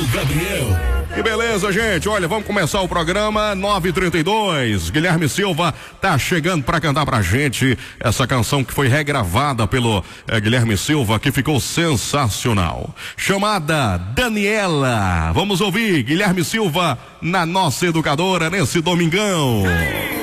Gabriel. Que beleza, gente. Olha, vamos começar o programa 9h32. Guilherme Silva tá chegando para cantar pra gente essa canção que foi regravada pelo Guilherme Silva, que ficou sensacional. Chamada Daniela. Vamos ouvir Guilherme Silva na nossa educadora nesse domingão.